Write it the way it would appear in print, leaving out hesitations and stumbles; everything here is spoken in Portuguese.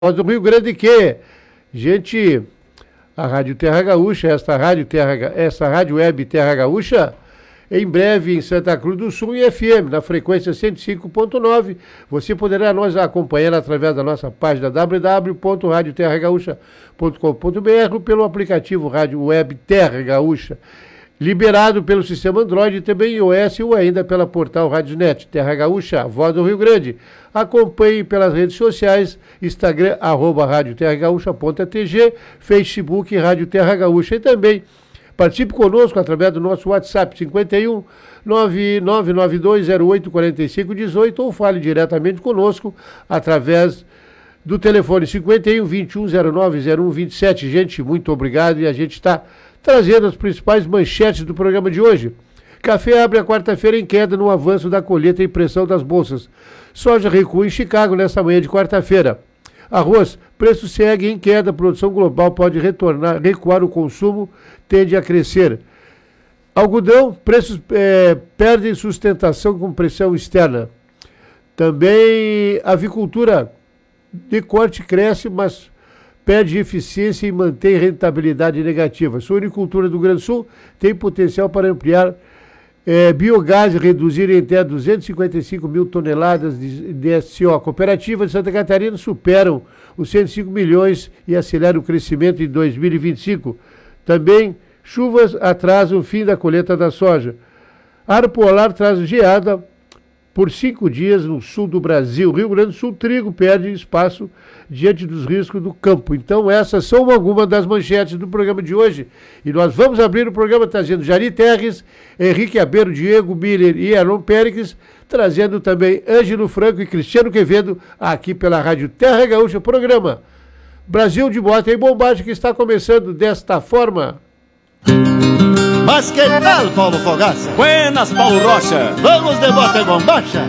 Voz do Rio Grande que, gente, a Rádio Terra Gaúcha, essa rádio web Terra Gaúcha, em breve em Santa Cruz do Sul e FM, na frequência 105.9. Você poderá nos acompanhar através da nossa página www.radioterragaúcha.com.br ou pelo aplicativo Rádio Web Terra Gaúcha, liberado pelo sistema Android e também iOS ou ainda pela portal RádioNet, Terra Gaúcha, Voz do Rio Grande. Acompanhe pelas redes sociais, Instagram, @radioterragaúcha.tg, Facebook, Rádio Terra Gaúcha. E também participe conosco através do nosso WhatsApp, 51 99992084518, ou fale diretamente conosco através do telefone 51 21090127. Gente, muito obrigado, e a gente está trazendo as principais manchetes do programa de hoje. Café abre a quarta-feira em queda no avanço da colheita e pressão das bolsas. Soja recua em Chicago nesta manhã de quarta-feira. Arroz, preço segue em queda, produção global pode recuar, o consumo tende a crescer. Algodão, preços perdem sustentação com pressão externa. Também avicultura de corte cresce, mas perde eficiência e mantém rentabilidade negativa. Suinicultura do Rio Grande do Sul tem potencial para ampliar biogás e reduzir em até 255 mil toneladas de SCO. Cooperativas de Santa Catarina superam os 105 milhões e aceleram o crescimento em 2025. Também chuvas atrasam o fim da colheita da soja. Ar polar traz geada por 5 dias no sul do Brasil. Rio Grande do Sul, trigo perde espaço diante dos riscos do campo. Então, essas são algumas das manchetes do programa de hoje. E nós vamos abrir o programa trazendo Jari Terres, Henrique Abeiro, Diego Miller e Elon Pérez, trazendo também Ângelo Franco e Cristiano Quevedo, aqui pela Rádio Terra Gaúcha, programa Brasil de Bota e Bombagem, que está começando desta forma. Mas que tal, Paulo Fogaça? Buenas, Paulo Rocha. Vamos de bota e bombacha?